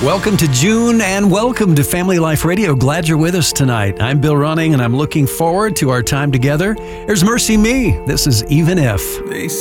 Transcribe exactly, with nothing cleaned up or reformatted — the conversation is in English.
Welcome to June and welcome to Family Life Radio. Glad you're with us tonight. I'm Bill Running and I'm looking forward to our time together. There's Mercy Me. This is Even If. They